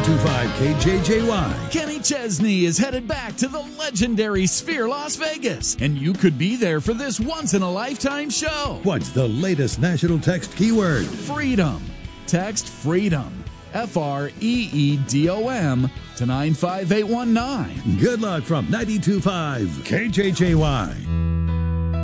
92.5 KJJY. Kenny Chesney is headed back to the legendary Sphere Las Vegas, and you could be there for this once-in-a-lifetime show. What's the latest national text keyword? Freedom. Text FREEDOM, FREEDOM, to 95819. Good luck from 92.5 KJJY.